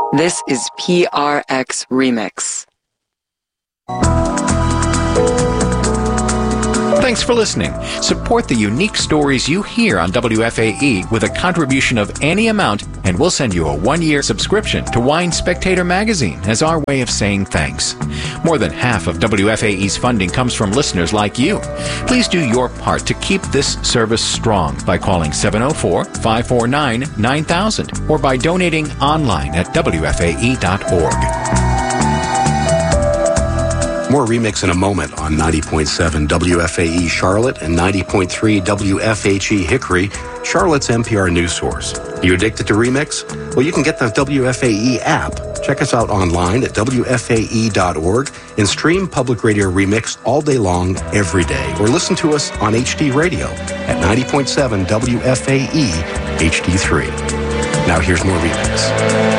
This is PRX Remix. Thanks for listening. Support the unique stories you hear on WFAE with a contribution of any amount, and we'll send you a 1-year subscription to Wine Spectator magazine as our way of saying thanks. More than half of WFAE's funding comes from listeners like you. Please do your part to keep this service strong by calling 704-549-9000 or by donating online at WFAE.org. More Remix in a moment on 90.7 WFAE Charlotte and 90.3 WFHE Hickory, Charlotte's NPR news source. Are you addicted to Remix? Well, you can get the WFAE app. Check us out online at WFAE.org and stream Public Radio Remix all day long, every day. Or listen to us on HD Radio at 90.7 WFAE HD3. Now here's more Remix.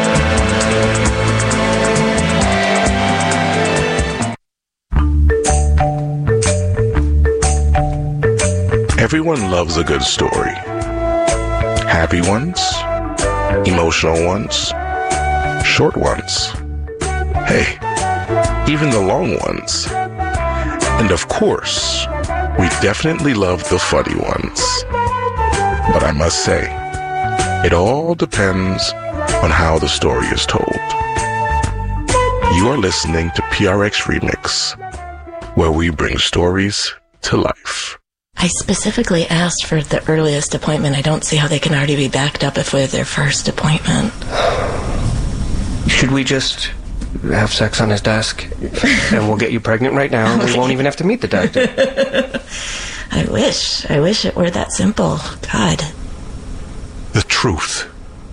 Everyone loves a good story. Happy ones, emotional ones, short ones. Hey, even the long ones. And of course, we definitely love the funny ones. But I must say, it all depends on how the story is told. You are listening to PRX Remix, where we bring stories to life. I specifically asked for the earliest appointment. I don't see how they can already be backed up if we're their first appointment. Should we just have sex on his desk and we'll get you pregnant right now and we won't even have to meet the doctor? I wish it were that simple. God. The truth.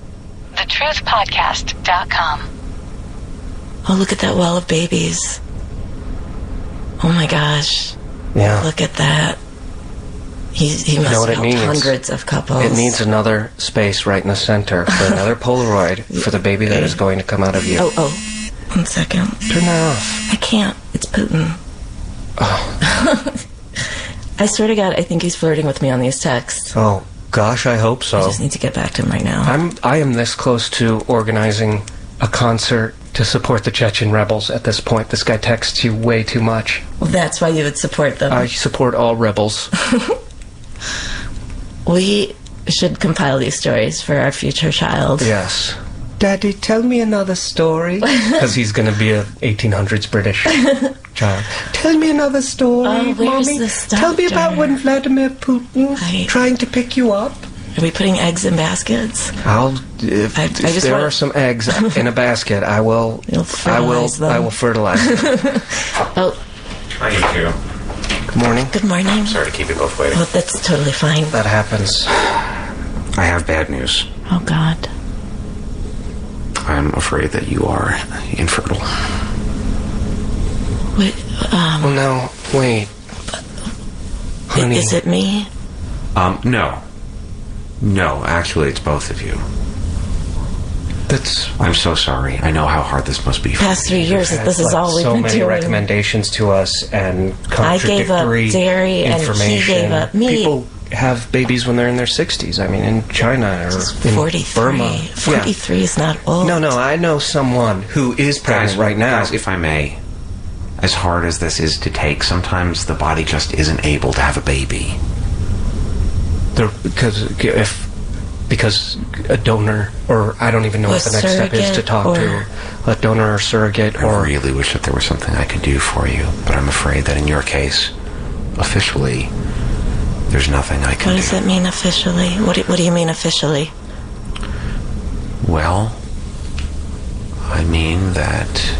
thetruthpodcast.com. Oh, look at that well of babies. Oh my gosh. Yeah. Look at that. He must have helped hundreds of couples. It needs another space right in the center for another Polaroid for the baby that is going to come out of you. Oh, 1 second. Turn that off. I can't. It's Putin. Oh. I swear to God, I think he's flirting with me on these texts. Oh, gosh, I hope so. I just need to get back to him right now. I am this close to organizing a concert to support the Chechen rebels at this point. This guy texts you way too much. Well, that's why you would support them. I support all rebels. We should compile these stories for our future child. Yes. Daddy, tell me another story. Because he's going to be a 1800s British child. Tell me another story, Mommy. Tell me about when Vladimir Putin trying to pick you up. Are we putting eggs in baskets? If there are some eggs in a basket, I will fertilize them. Oh. Hi, you two. Good morning. Good morning. Sorry to keep you both waiting. Oh, that's totally fine. That happens. I have bad news. Oh, God. I'm afraid that you are infertile. Wait, Oh, no. Wait. Honey. Is it me? No. No, actually, it's both of you. I'm so sorry. I know how hard this must be for Past 3 years, this is all we've been doing. So many recommendations to us and I gave up dairy information. And he gave up meat. People have babies when they're in their 60s. I mean, in China or in 43. Burma. 43 is not old. No, I know someone who is pregnant right now. Guys, if I may, as hard as this is to take, sometimes the body just isn't able to have a baby. Because a donor, or I don't even know what the next step is to talk to a donor or surrogate. I really wish that there was something I could do for you, but I'm afraid that in your case, officially, there's nothing I can do. What does it mean officially? What do you mean officially? Well, I mean that...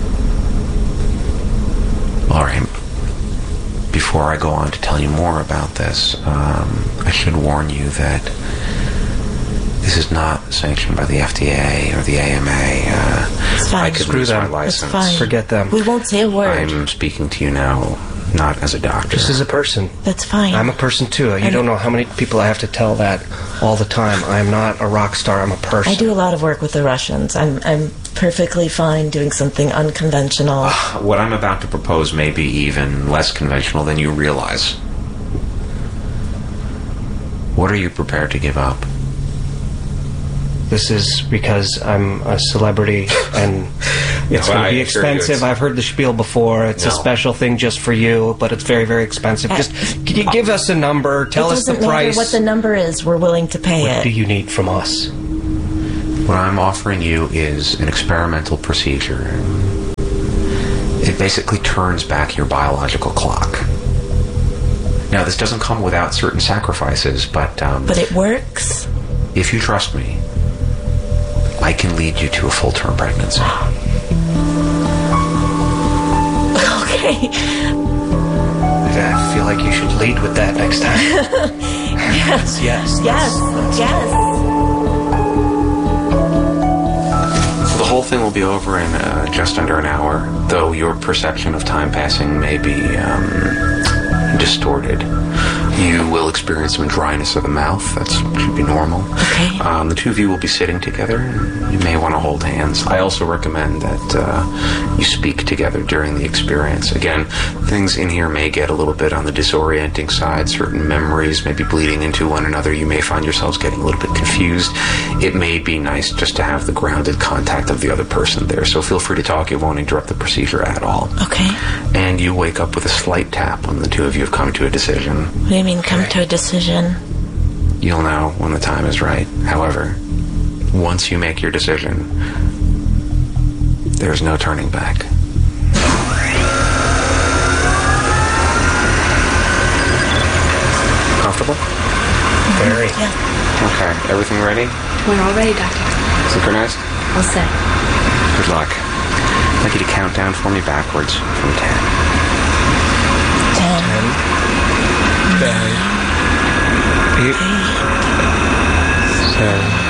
All right. Before I go on to tell you more about this, I should warn you that this is not sanctioned by the FDA or the AMA. It's fine. I could lose my license. It's fine. Forget them. We won't say a word. I'm speaking to you now, not as a doctor. Just as a person. That's fine. I'm a person too. You don't know how many people I have to tell that all the time. I'm not a rock star. I'm a person. I do a lot of work with the Russians. I'm perfectly fine doing something unconventional. What I'm about to propose may be even less conventional than you realize. What are you prepared to give up? This is because I'm a celebrity and it's going to be expensive. I've heard the spiel before. It's a special thing just for you, but it's very, very expensive. Just can you give us a number? Tell us the price. It doesn't matter what the number is. We're willing to pay it. What do you need from us? What I'm offering you is an experimental procedure. It basically turns back your biological clock. Now, this doesn't come without certain sacrifices, but it works? If you trust me, I can lead you to a full-term pregnancy. Okay. I feel like you should lead with that next time. Yes. The whole thing will be over in just under an hour, though your perception of time passing may be distorted. You will experience some dryness of the mouth. That should be normal. Okay. The two of you will be sitting together. You may want to hold hands. I also recommend that you speak together during the experience. Again, things in here may get a little bit on the disorienting side. Certain memories may be bleeding into one another. You may find yourselves getting a little bit confused. It may be nice just to have the grounded contact of the other person there. So feel free to talk. It won't interrupt the procedure at all. Okay. And you wake up with a slight tap when the two of you have come to a decision. What do you mean, come to a decision? You'll know when the time is right. However, once you make your decision, there's no turning back. Comfortable? Very. Yeah. Okay. Everything ready? We're all ready, Doctor. Synchronized? All set. Good luck. I'd like you to count down for me backwards from 10. 10. 9. 8. 7.